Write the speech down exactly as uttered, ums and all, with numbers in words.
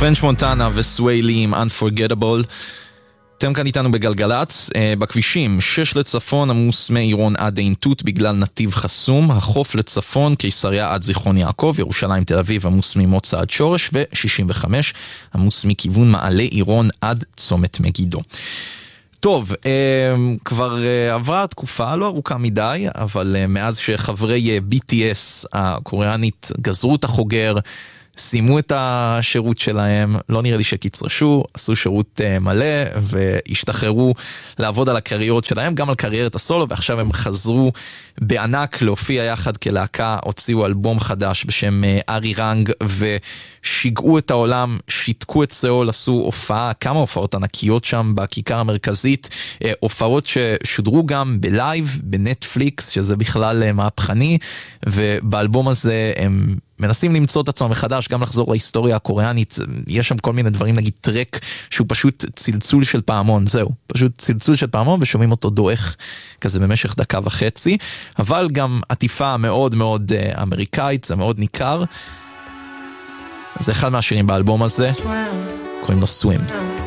פרנץ' מונטנה וסווי לי עם Unforgettable. אתם כאן איתנו בגלגלץ. בכבישים, שש לצפון עמוס מעירון עד עין תות בגלל נתיב חסום, החוף לצפון קיסריה עד זיכרון יעקב, ירושלים תל אביב עמוס ממוצא עד שורש, ו-שישים וחמש עמוס מכיוון מעלה עירון עד צומת מגידו. טוב, כבר עברה תקופה לא ארוכה מדי, אבל מאז שחברי בי טי אס הקוריאנית גזרו את החוגר, סיימו את השירות שלהם, לא נראה לי שקיצרשו, עשו שירות מלא והשתחררו לעבוד על הקריירות שלהם, גם על קריירת הסולו, ועכשיו הם חזרו בענק להופיע יחד כלהקה, הוציאו אלבום חדש בשם ארי רנג, ושיגעו את העולם, שיתקו את סאול, עשו הופעה, כמה הופעות ענקיות שם בכיכר המרכזית, הופעות ששודרו גם בלייב, בנטפליקס, שזה בכלל מהפכני, ובאלבום הזה הם מנסים למצוא את עצמם מחדש, גם לחזור להיסטוריה הקוריאנית, יש שם כל מיני דברים, נגיד טרק שהוא פשוט צלצול של פעמון, זהו, פשוט צלצול של פעמון, ושומעים אותו דואך כזה במשך דקה וחצי, אבל גם עטיפה מאוד מאוד אמריקאית, זה מאוד ניכר. זה אחד מהשירים באלבום הזה, קוראים לו Swim.